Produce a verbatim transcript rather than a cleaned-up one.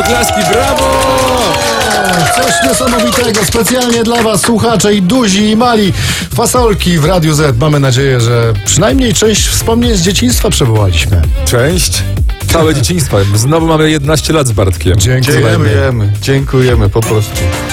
oklaski, brawo! Coś niesamowitego, specjalnie dla was, słuchacze i duzi i mali. Fasolki w Radiu Z. Mamy nadzieję, że przynajmniej część wspomnień z dzieciństwa przywołaliśmy. Część? Całe dzieciństwo. Znowu mamy jedenaście lat z Bartkiem. Dziękujemy. Dziękujemy, dziękujemy po prostu.